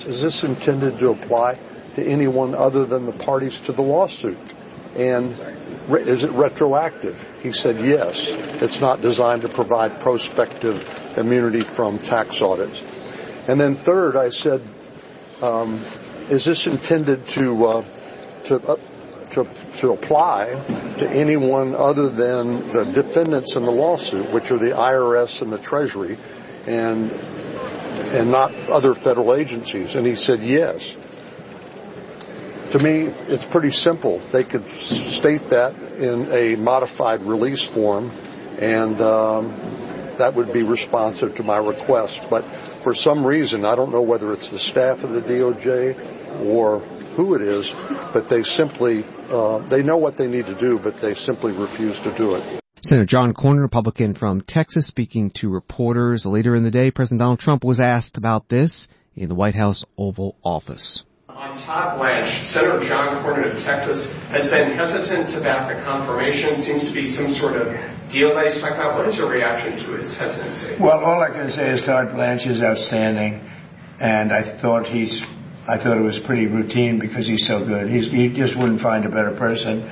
Is this intended to apply to anyone other than the parties to the lawsuit? And is it retroactive? He said yes. It's not designed to provide prospective immunity from tax audits. And then third, I said, is this intended to apply to anyone other than the defendants in the lawsuit, which are the IRS and the Treasury, and not other federal agencies? And he said yes. To me, it's pretty simple. They could state that in a modified release form, and that would be responsive to my request. But for some reason, I don't know whether it's the staff of the DOJ or who it is, but they simply, they know what they need to do, but they simply refuse to do it. Senator John Cornyn, Republican from Texas, speaking to reporters later in the day. President Donald Trump was asked about this in the White House Oval Office. On Todd Blanche, Senator John Cornyn of Texas has been hesitant to back the confirmation. Seems to be some sort of deal that he's talking about. What is your reaction to his hesitancy? Well, all I can say is Todd Blanche is outstanding, and I thought it was pretty routine because he's so good. You just wouldn't find a better person.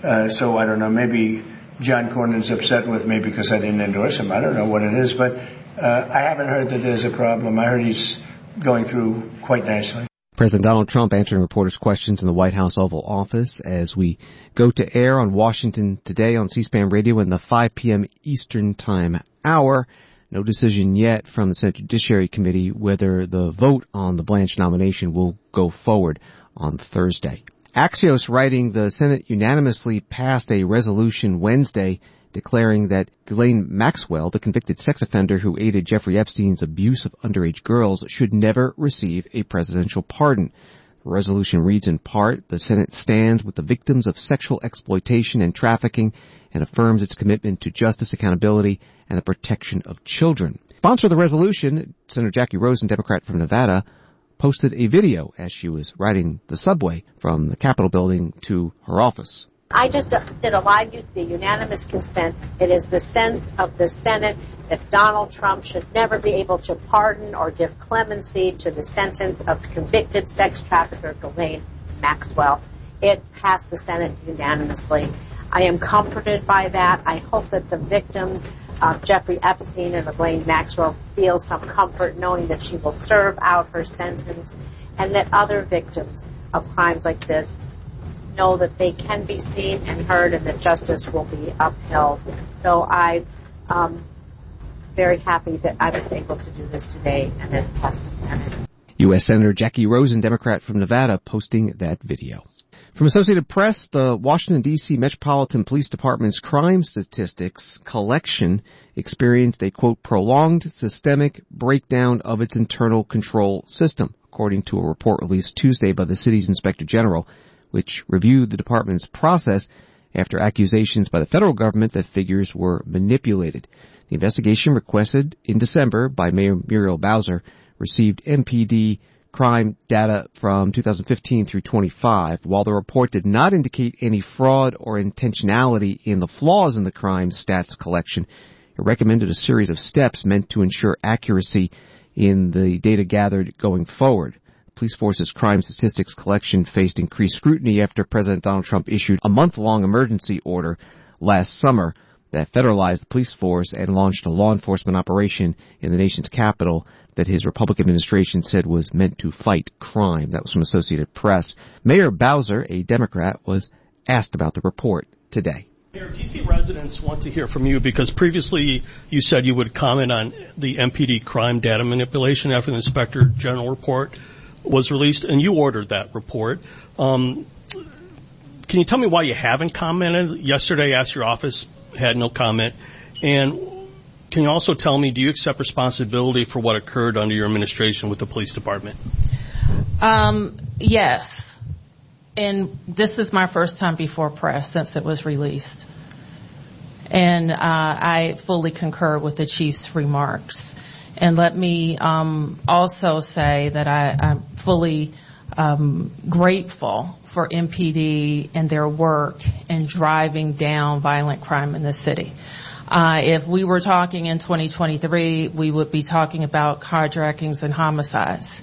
So I don't know. Maybe John Cornyn's upset with me because I didn't endorse him. I don't know what it is, but I haven't heard that there's a problem. I heard he's going through quite nicely. President Donald Trump answering reporters' questions in the White House Oval Office as we go to air on Washington Today on C-SPAN Radio in the 5 p.m. Eastern Time hour. No decision yet from the Senate Judiciary Committee whether the vote on the Blanche nomination will go forward on Thursday. Axios writing the Senate unanimously passed a resolution Wednesday declaring that Ghislaine Maxwell, the convicted sex offender who aided Jeffrey Epstein's abuse of underage girls, should never receive a presidential pardon. The resolution reads in part, the Senate stands with the victims of sexual exploitation and trafficking and affirms its commitment to justice, accountability, and the protection of children. Sponsor of the resolution, Senator Jackie Rosen, Democrat from Nevada, posted a video as she was riding the subway from the Capitol building to her office. I just did a live UC, unanimous consent. It is the sense of the Senate that Donald Trump should never be able to pardon or give clemency to the sentence of convicted sex trafficker Ghislaine Maxwell. It passed the Senate unanimously. I am comforted by that. I hope that the victims of Jeffrey Epstein and Ghislaine Maxwell feel some comfort knowing that she will serve out her sentence, and that other victims of crimes like this know that they can be seen and heard and that justice will be upheld. So I'm very happy that I was able to do this today and then pass the Senate. U.S. Senator Jackie Rosen, Democrat from Nevada, posting that video. From Associated Press, the Washington, D.C. Metropolitan Police Department's crime statistics collection experienced a, quote, prolonged systemic breakdown of its internal control system, according to a report released Tuesday by the city's Inspector General, which reviewed the department's process after accusations by the federal government that figures were manipulated. The investigation, requested in December by Mayor Muriel Bowser, received MPD crime data from 2015 through 25. While the report did not indicate any fraud or intentionality in the flaws in the crime stats collection, it recommended a series of steps meant to ensure accuracy in the data gathered going forward. Police Force's crime statistics collection faced increased scrutiny after President Donald Trump issued a month-long emergency order last summer that federalized the police force and launched a law enforcement operation in the nation's capital that his Republican administration said was meant to fight crime. That was from Associated Press. Mayor Bowser, a Democrat, was asked about the report today. Mayor, D.C. residents want to hear from you because previously you said you would comment on the MPD crime data manipulation after the Inspector General report was released, and you ordered that report. Can you tell me why you haven't commented? Yesterday, I asked your office, had no comment. And can you also tell me, do you accept responsibility for what occurred under your administration with the police department? Yes. And this is my first time before press since it was released. And I fully concur with the chief's remarks. And let me also say that I'm fully grateful for MPD and their work in driving down violent crime in the city. If we were talking in 2023, we would be talking about carjackings and homicides.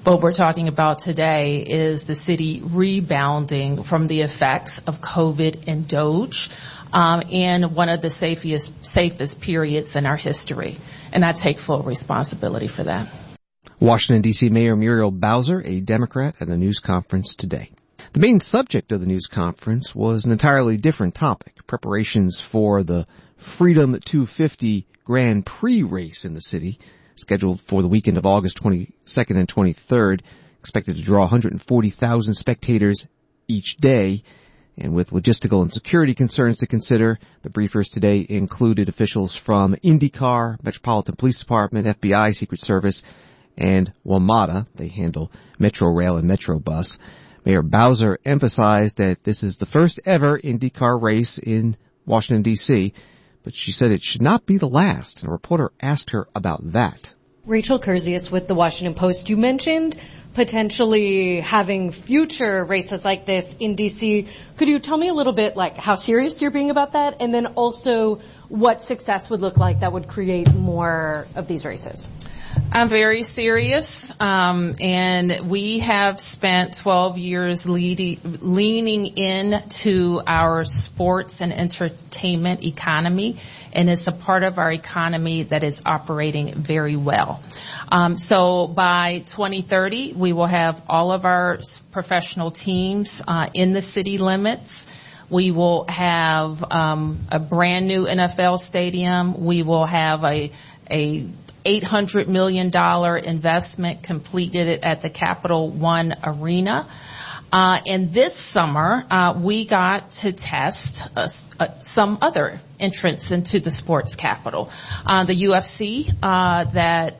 What we're talking about today is the city rebounding from the effects of COVID and Doge in one of the safest periods in our history. And I take full responsibility for that. Washington, D.C. Mayor Muriel Bowser, a Democrat, at a news conference today. The main subject of the news conference was an entirely different topic, preparations for the Freedom 250 Grand Prix race in the city, scheduled for the weekend of August 22nd and 23rd, expected to draw 140,000 spectators each day. And with logistical and security concerns to consider, the briefers today included officials from IndyCar, Metropolitan Police Department, FBI, Secret Service, and WMATA. They handle Metro Rail and Metro Bus. Mayor Bowser emphasized that this is the first ever IndyCar race in Washington, D.C., but she said it should not be the last, and a reporter asked her about that. Rachel Kurzius with The Washington Post. You mentioned potentially having future races like this in D.C. Could you tell me a little bit like how serious you're being about that, and then also what success would look like that would create more of these races? I'm very serious, and we have spent 12 years leaning into our sports and entertainment economy, and it's a part of our economy that is operating very well. So by 2030, we will have all of our professional teams in the city limits. We will have a brand new NFL stadium. We will have a $800 million investment completed at the Capital One Arena. And this summer, we got to test some other entrants into the sports capital. The UFC that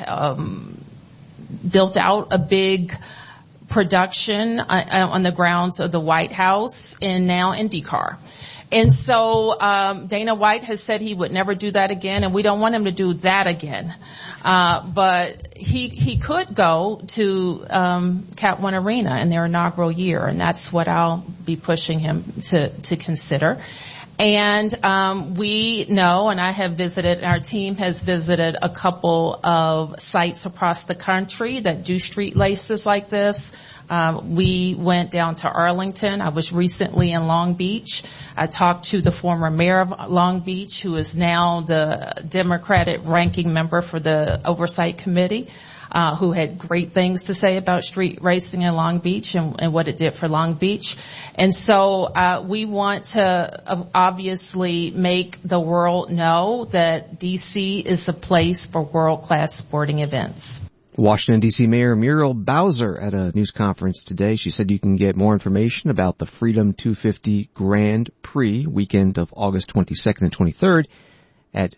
built out a big production on the grounds of the White House, and now IndyCar. And so Dana White has said he would never do that again, and we don't want him to do that again. But he could go to Cap One Arena in their inaugural year, and that's what I'll be pushing him to consider. And we know, and I have visited, our team has visited a couple of sites across the country that do street races like this. We went down to Arlington. I was recently in Long Beach. I talked to the former mayor of Long Beach, who is now the Democratic ranking member for the Oversight Committee, who had great things to say about street racing in Long Beach and what it did for Long Beach. And so we want to obviously make the world know that D.C. is a place for world-class sporting events. Washington, D.C. Mayor Muriel Bowser at a news conference today. She said you can get more information about the Freedom 250 Grand Prix weekend of August 22nd and 23rd at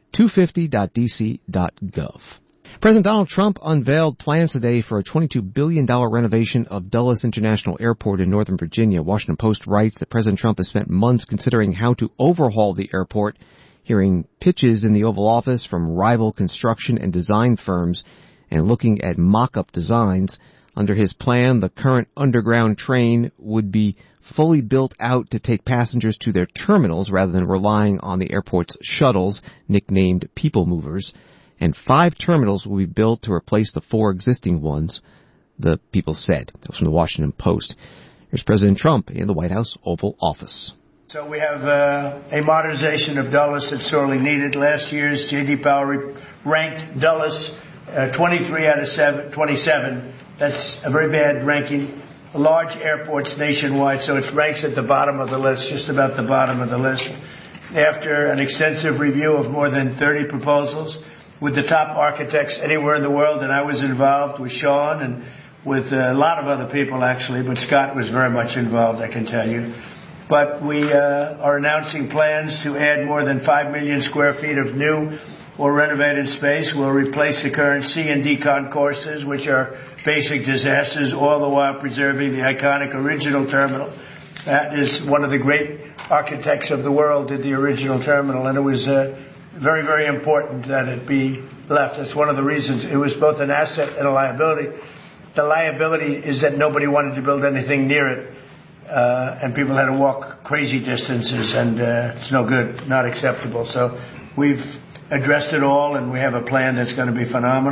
250.dc.gov. President Donald Trump unveiled plans today for a $22 billion renovation of Dulles International Airport in Northern Virginia. Washington Post writes that President Trump has spent months considering how to overhaul the airport, hearing pitches in the Oval Office from rival construction and design firms, and looking at mock-up designs. Under his plan, the current underground train would be fully built out to take passengers to their terminals rather than relying on the airport's shuttles, nicknamed People Movers. And 5 terminals will be built to replace the 4 existing ones, the people said. That was from the Washington Post. Here's President Trump in the White House Oval Office. So we have a modernization of Dulles that's sorely needed. Last year's J.D. Power ranked Dulles 23 out of 27. That's a very bad ranking. Large airports nationwide, so it ranks at the bottom of the list, just about the bottom of the list. After an extensive review of more than 30 proposals with the top architects anywhere in the world, and I was involved with Sean and with a lot of other people actually, but Scott was very much involved, I can tell you. But we are announcing plans to add more than 5 million square feet of new or renovated space. We'll replace the current C and D concourses, which are basic disasters, all the while preserving the iconic original terminal. That is one of the great architects of the world did the original terminal, and it was very, very important that it be left. That's one of the reasons. It was both an asset and a liability. The liability is that nobody wanted to build anything near it, and people had to walk crazy distances, and it's no good, not acceptable. So we've addressed it all, and we have a plan that's going to be phenomenal.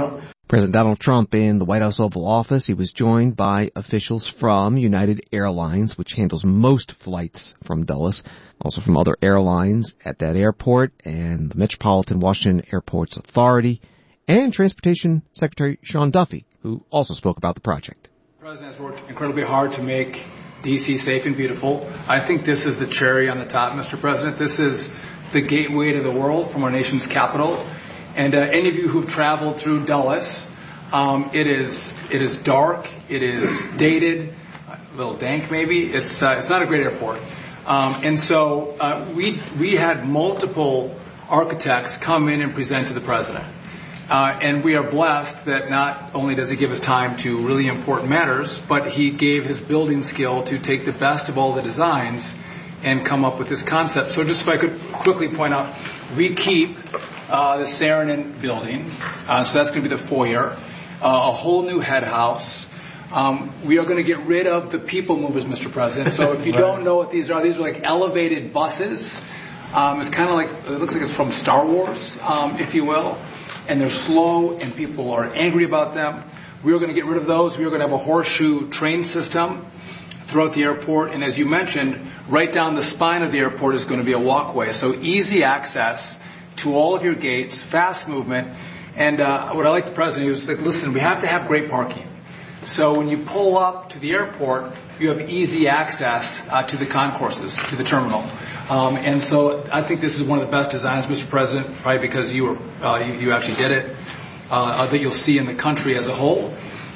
President Donald Trump in the White House Oval Office. He was joined by officials from United Airlines, which handles most flights from Dulles, also from other airlines at that airport, and the Metropolitan Washington Airports Authority, and Transportation Secretary Sean Duffy, who also spoke about the project. The President has worked incredibly hard to make D.C. safe and beautiful. I think this is the cherry on the top, Mr. President. This is the gateway to the world from our nation's capital. And any of you who've traveled through Dulles, it is dark, it is dated, a little dank maybe. It's not a great airport. And so we had multiple architects come in and present to the President. And we are blessed that not only does he give us time to really important matters, but he gave his building skill to take the best of all the designs and come up with this concept. So just if I could quickly point out, we keep the Saarinen building, so that's going to be the foyer, a whole new head house. We are going to get rid of the people movers, Mr. President. So if you don't know what these are like elevated buses. It's kind of like, it looks like it's from Star Wars, if you will. And they're slow and people are angry about them. We are going to get rid of those. We are going to have a horseshoe train system throughout the airport. And as you mentioned, right down the spine of the airport is going to be a walkway. So easy access to all of your gates, fast movement. And what I like the President, he was like, listen, we have to have great parking. So when you pull up to the airport, you have easy access to the concourses, to the terminal. And so I think this is one of the best designs, Mr. President, probably because you actually did it, that you'll see in the country as a whole.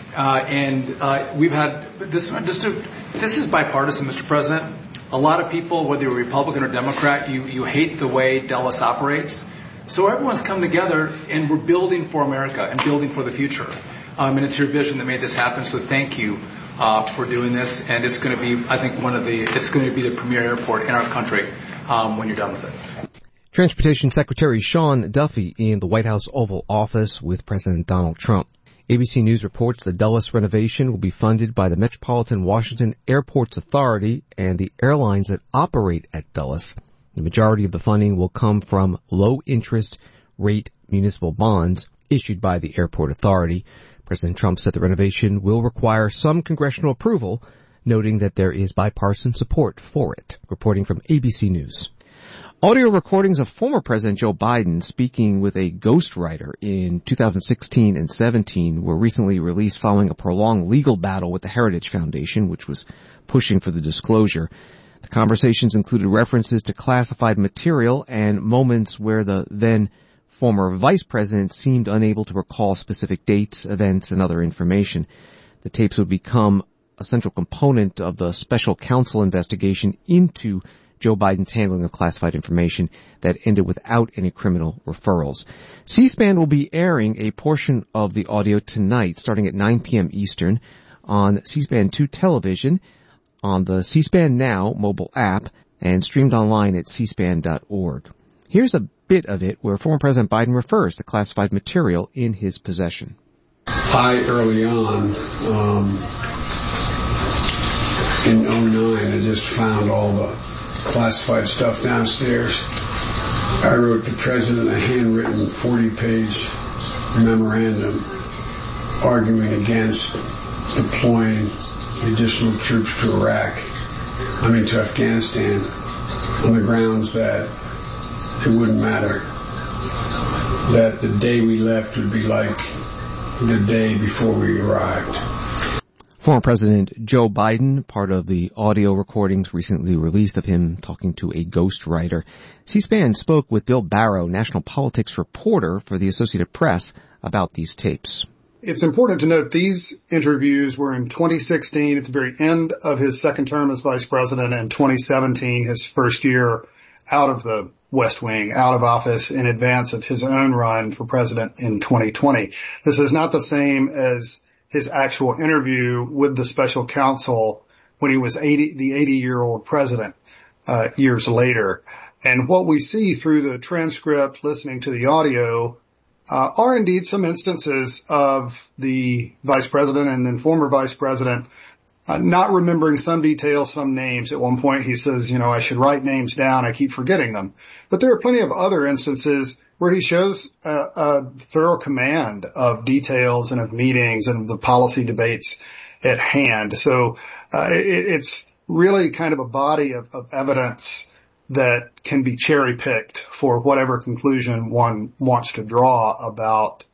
We've had this is bipartisan, Mr. President. A lot of people, whether you're Republican or Democrat, you hate the way Dulles operates. So everyone's come together and we're building for America and building for the future. And it's your vision that made this happen. So thank you for doing this. And it's going to be, I think, it's going to be the premier airport in our country when you're done with it. Transportation Secretary Sean Duffy in the White House Oval Office with President Donald Trump. ABC News reports the Dulles renovation will be funded by the Metropolitan Washington Airports Authority and the airlines that operate at Dulles. The majority of the funding will come from low-interest rate municipal bonds issued by the Airport Authority. President Trump said the renovation will require some congressional approval, noting that there is bipartisan support for it. Reporting from ABC News. Audio recordings of former President Joe Biden speaking with a ghostwriter in 2016 and 17 were recently released following a prolonged legal battle with the Heritage Foundation, which was pushing for the disclosure. The conversations included references to classified material and moments where the then former vice president seemed unable to recall specific dates, events, and other information. The tapes would become a central component of the special counsel investigation into Joe Biden's handling of classified information that ended without any criminal referrals. C-SPAN will be airing a portion of the audio tonight, starting at 9 p.m. Eastern, on C-SPAN 2 television, on the C-SPAN Now mobile app, and streamed online at cspan.org. Here's a bit of it where former President Biden refers to classified material in his possession. Early on, in 2009, I just found all the classified stuff downstairs. I wrote the President a handwritten 40-page memorandum arguing against deploying additional troops to to Afghanistan, on the grounds that it wouldn't matter, that the day we left would be like the day before we arrived. Former President Joe Biden, part of the audio recordings recently released of him talking to a ghostwriter. C-SPAN spoke with Bill Barrow, national politics reporter for the Associated Press, about these tapes. It's important to note these interviews were in 2016 at the very end of his second term as vice president, and 2017, his first year out of the West Wing, out of office in advance of his own run for president in 2020. This is not the same as his actual interview with the special counsel when he was the 80-year-old president, years later. And what we see through the transcript, listening to the audio, are indeed some instances of the vice president and then former vice president not remembering some details, some names. At one point he says, I should write names down. I keep forgetting them. But there are plenty of other instances where he shows a thorough command of details and of meetings and of the policy debates at hand. So it's really kind of a body of evidence that can be cherry picked for whatever conclusion one wants to draw about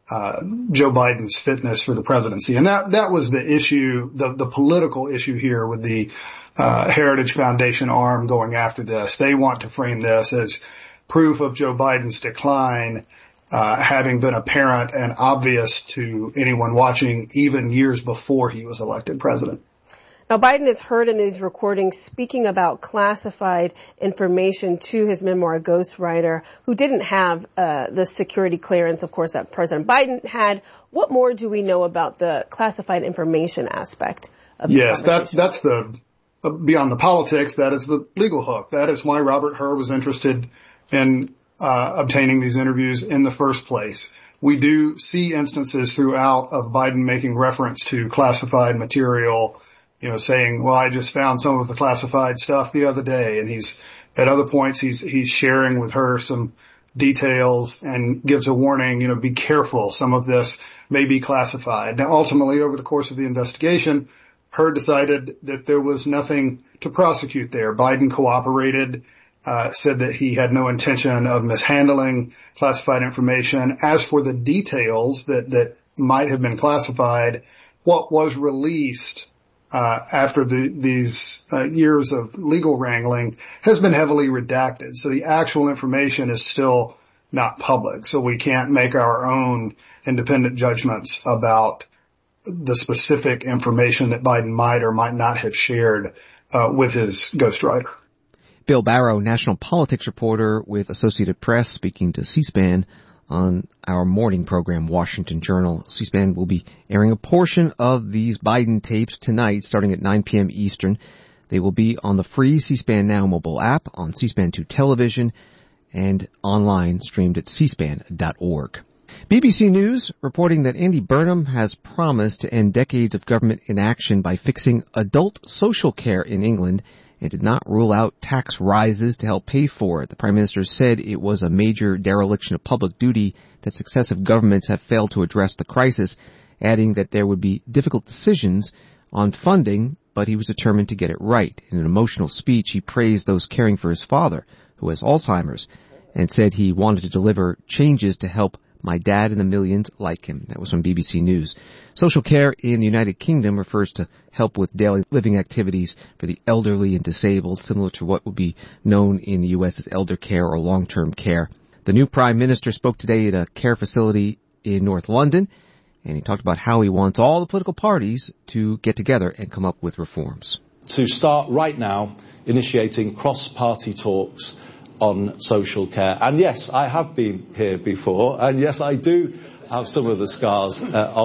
Joe Biden's fitness for the presidency. And that was the issue, the political issue here with the Heritage Foundation arm going after this. They want to frame this as proof of Joe Biden's decline, having been apparent and obvious to anyone watching even years before he was elected president. Now, Biden is heard in these recordings speaking about classified information to his memoir ghostwriter, who didn't have the security clearance, of course, that President Biden had. What more do we know about the classified information aspect of this conversation? That's the beyond the politics. That is the legal hook. That is why Robert Hur was interested in obtaining these interviews in the first place. We do see instances throughout of Biden making reference to classified material, saying, well, I just found some of the classified stuff the other day. And at other points, he's sharing with her some details and gives a warning, be careful. Some of this may be classified. Now, ultimately, over the course of the investigation, Hur decided that there was nothing to prosecute there. Biden cooperated, said that he had no intention of mishandling classified information. As for the details that might have been classified, what was released after these years of legal wrangling has been heavily redacted. So the actual information is still not public. So we can't make our own independent judgments about the specific information that Biden might or might not have shared with his ghostwriter. Bill Barrow, national politics reporter with Associated Press, speaking to C-SPAN on our morning program, Washington Journal. C-SPAN will be airing a portion of these Biden tapes tonight, starting at 9 p.m. Eastern. They will be on the free C-SPAN Now mobile app, on C-SPAN 2 television, and online, streamed at cspan.org. BBC News reporting that Andy Burnham has promised to end decades of government inaction by fixing adult social care in England, and did not rule out tax rises to help pay for it. The Prime Minister said it was a major dereliction of public duty that successive governments have failed to address the crisis, adding that there would be difficult decisions on funding, but he was determined to get it right. In an emotional speech, he praised those caring for his father, who has Alzheimer's, and said he wanted to deliver changes to help my dad and the millions like him. That was from BBC News. Social care in the United Kingdom refers to help with daily living activities for the elderly and disabled, similar to what would be known in the U.S. as elder care or long-term care. The new Prime Minister spoke today at a care facility in North London, and he talked about how he wants all the political parties to get together and come up with reforms. To start right now initiating cross-party talks on social care. And yes, I have been here before, and yes, I do have some of the scars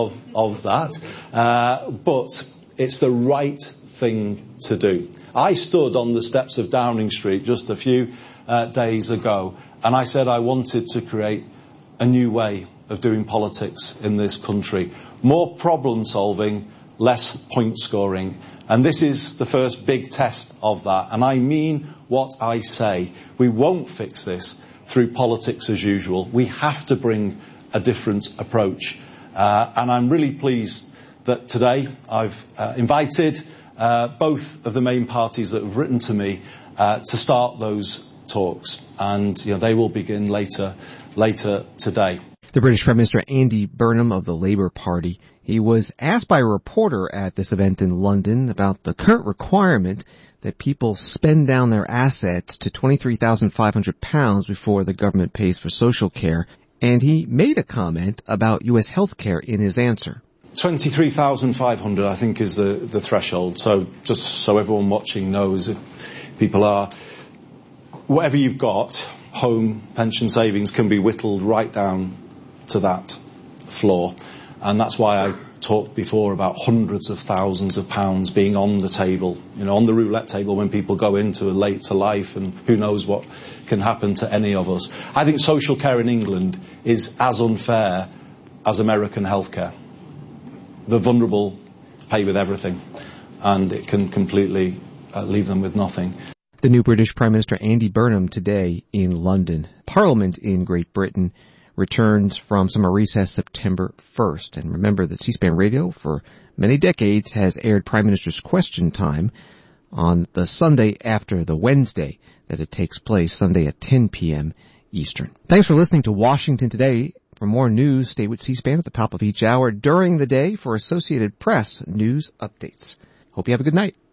of that, but it's the right thing to do. I stood on the steps of Downing Street just a few days ago, and I said I wanted to create a new way of doing politics in this country. More problem solving, less point scoring. And this is the first big test of that. And I mean what I say. We won't fix this through politics as usual. We have to bring a different approach. And I'm really pleased that today I've invited both of the main parties that have written to me to start those talks. And they will begin later today. The British Prime Minister Andy Burnham of the Labour Party. He was asked by a reporter at this event in London about the current requirement that people spend down their assets to £23,500 before the government pays for social care, and he made a comment about U.S. health care in his answer. 23,500, I think, is the threshold. So just so everyone watching knows, if people are, whatever you've got, home, pension, savings, can be whittled right down to that floor. And that's why I talked before about hundreds of thousands of pounds being on the table, on the roulette table when people go into a later life, and who knows what can happen to any of us. I think social care in England is as unfair as American healthcare. The vulnerable pay with everything, and it can completely leave them with nothing. The new British Prime Minister Andy Burnham today in London. Parliament in Great Britain returns from summer recess September 1st. And remember that C-SPAN Radio for many decades has aired Prime Minister's Question Time on the Sunday after the Wednesday that it takes place, Sunday at 10 p.m. Eastern. Thanks for listening to Washington Today. For more news, stay with C-SPAN at the top of each hour during the day for Associated Press news updates. Hope you have a good night.